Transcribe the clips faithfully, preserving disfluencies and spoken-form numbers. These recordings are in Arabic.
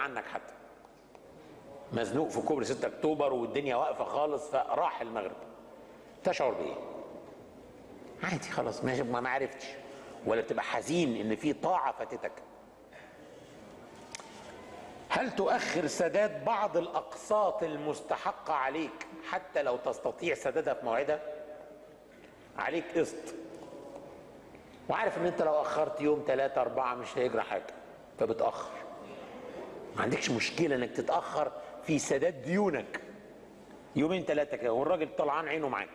عنك حتى، مزنوق في كوبري ستة اكتوبر والدنيا واقفه خالص فراح المغرب، تشعر بايه؟ عادي خلاص، ما ما عرفتش، ولا بتبقى حزين ان في طاعه فاتتك؟ هل تؤخر سداد بعض الاقساط المستحقه عليك حتى لو تستطيع سدادها في موعدها؟ عليك قسط وعارف ان انت لو اخرت يوم ثلاثة اربعة مش هيجرى حاجه، فبتاخر. ما عندكش مشكله انك تتاخر في سداد ديونك يومين ثلاثه كده، والراجل طلعان عينه معاك،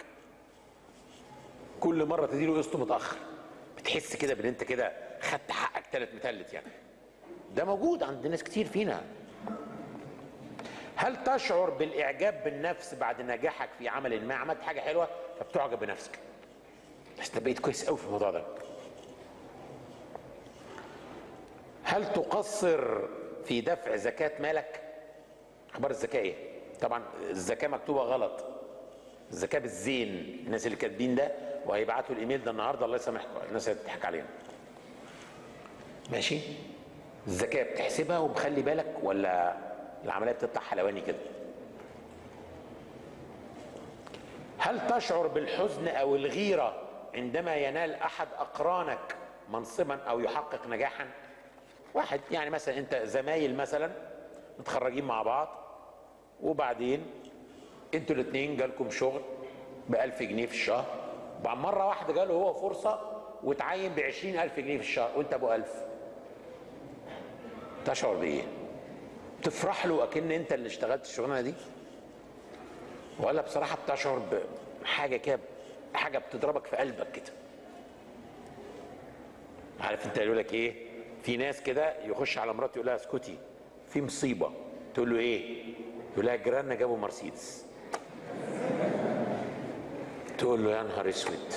كل مره تديله قسطه متاخر، بتحس كده بان انت كده خدت حقك ثلاث متلت. يعني ده موجود عند ناس كتير فينا. هل تشعر بالاعجاب بالنفس بعد نجاحك في عمل ما؟ عملت حاجه حلوه فبتعجب بنفسك، بس انت بقيت كويس قوي في الموضوع ده. هل تقصر في دفع زكاه مالك؟ اخبار الزكاه ايه؟ طبعا الزكاه مكتوبه غلط، الزكاه بالزين، الناس اللي كاتبين ده وهيبعتوا الايميل ده النهارده الله يسامحكم، الناس هتضحك علينا. ماشي؟ الزكاه بتحسبها ومخلي بالك ولا العمليه بتطلع حلواني كده؟ هل تشعر بالحزن او الغيره عندما ينال احد اقرانك منصبا او يحقق نجاحا؟ واحد يعني مثلا انت زمايل مثلا متخرجين مع بعض، وبعدين انتوا الاثنين جالكم شغل بألف جنيه في الشهر، وبعد مرة واحدة جاله هو فرصة وتعين بعشرين ألف جنيه في الشهر وانت ابو ألف، تشعر بإيه؟ تفرح له أكن انت اللي اشتغلت الشغلانة دي؟ ولا بصراحة بتشعر بحاجة كده، حاجة بتضربك في قلبك كده؟ عارف انت يقول لك ايه؟ في ناس كده يخش على مراته يقول لها اسكتي في مصيبة، تقول له ايه؟ يقول لها جيراننا جابوا مرسيدس، تقول له يا نهار اسود،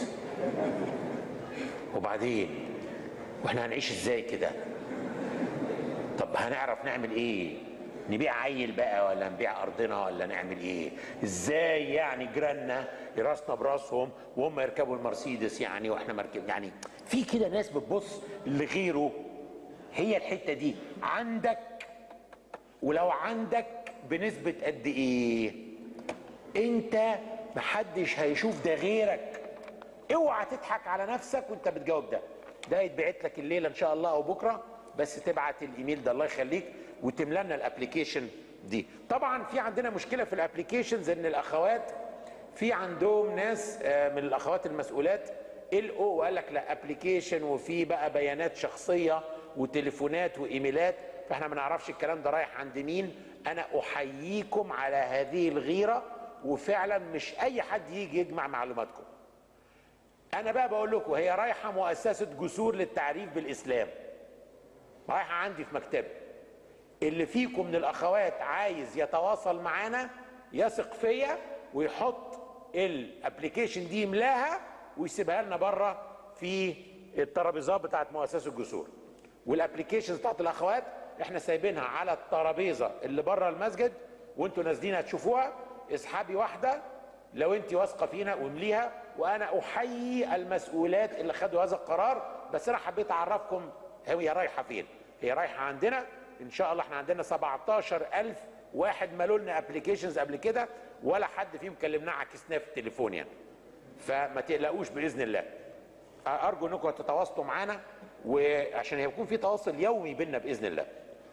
وبعدين واحنا هنعيش ازاي كده؟ طب هنعرف نعمل ايه؟ نبيع عيل بقى ولا نبيع ارضنا ولا نعمل ايه؟ ازاي يعني جيراننا راسنا براسهم وهم يركبوا المرسيدس يعني واحنا مركب؟ يعني في كده ناس بتبص لغيره. هي الحته دي عندك، ولو عندك بنسبه قد ايه؟ انت محدش هيشوف ده غيرك. اوعى تضحك على نفسك وانت بتجاوب ده. ده يتبعت لك الليله ان شاء الله او بكره، بس تبعت الايميل ده الله يخليك وتملى لنا الابلكيشن دي. طبعا في عندنا مشكله في الابلكيشنز ان الاخوات في عندهم ناس من الاخوات المسؤولات القوا وقال لك لا ابلكيشن وفي بقى بيانات شخصيه وتليفونات وايميلات، فاحنا ما نعرفش الكلام ده رايح عند مين. انا احييكم على هذه الغيره، وفعلا مش اي حد يجي يجمع معلوماتكم. انا بقى بقول لكم هي رايحه مؤسسه جسور للتعريف بالاسلام، رايحه عندي في مكتبي. اللي فيكم من الاخوات عايز يتواصل معانا يثق فيا ويحط الابلكيشن دي يملاها ويسيبها لنا بره في الترابيزات بتاعت مؤسسه الجسور. والابلكيشنز بتاعت الاخوات احنا سايبينها على الترابيزه اللي بره المسجد، وانتوا نازلين هتشوفوها. اسحبي واحده لو انت واثقه فينا وامليها. وانا احيي المسؤولات اللي خدوا هذا القرار، بس انا حبيت اعرفكم هي رايحه فين. هي رايحه عندنا ان شاء الله. احنا عندنا سبعتاشر ألف واحد مالوا لنا ابلكيشنز قبل كده، ولا حد فيهم كلمناه عكسناه في التليفون يعني. فما تقلقوش باذن الله. ارجو انكم تتواصلوا معانا، وعشان هيكون في تواصل يومي بينا باذن الله.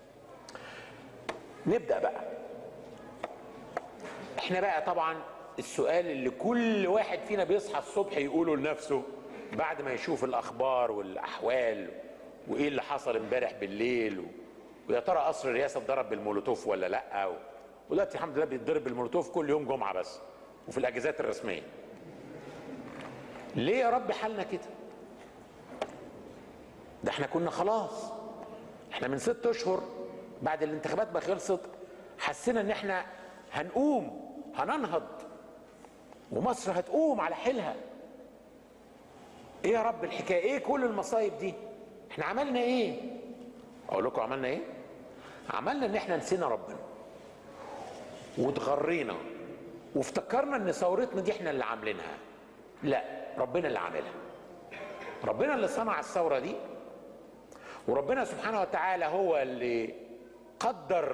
نبدا بقى. احنا بقى طبعا السؤال اللي كل واحد فينا بيصحى الصبح يقوله لنفسه بعد ما يشوف الاخبار والاحوال وايه اللي حصل امبارح بالليل، و... ويا ترى قصر الرئاسه اتضرب بالمولوتوف ولا لا، و... ودلوقتي الحمد لله بيتضرب بالمولوتوف كل يوم جمعه بس وفي الاجازات الرسميه. ليه يا رب حالنا كده؟ ده احنا كنا خلاص، احنا من ست اشهر بعد الانتخابات ما خلصت حسينا ان احنا هنقوم هننهض ومصر هتقوم على حيلها. ايه يا رب الحكايه؟ ايه كل المصايب دي؟ احنا عملنا ايه؟ اقول لكم عملنا ايه؟ عملنا ان احنا نسينا ربنا واتغرينا وافتكرنا ان ثورتنا دي احنا اللي عاملينها. لا، ربنا اللي عاملها. ربنا اللي صنع الثوره دي، وربنا سبحانه وتعالى هو اللي قدر